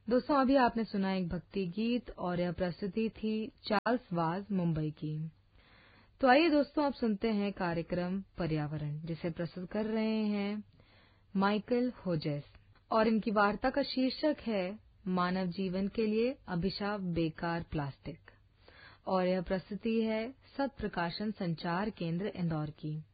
दोस्तों, अभी आपने सुना एक भक्ति गीत और यह प्रस्तुति थी चार्ल्स वाज मुंबई की। तो आइए दोस्तों, अब सुनते हैं कार्यक्रम पर्यावरण, जिसे प्रस्तुत कर रहे हैं माइकल होजेस, और इनकी वार्ता का शीर्षक है मानव जीवन के लिए अभिशाप बेकार प्लास्टिक, और यह प्रस्तुति है सत प्रकाशन संचार केंद्र इंदौर की।